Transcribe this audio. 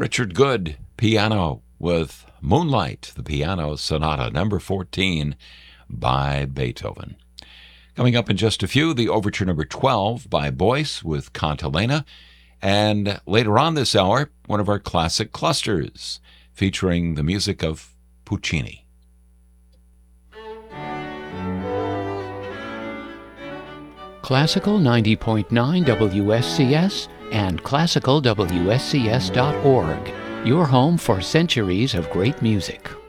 Richard Good, piano, with Moonlight, the Piano Sonata, number 14 by Beethoven. Coming up in just a few, the Overture number 12 by Boyce with Cantilena. And later on this hour, one of our classic clusters, featuring the music of Puccini. Classical 90.9 WSCS and classicalwscs.org, your home for centuries of great music.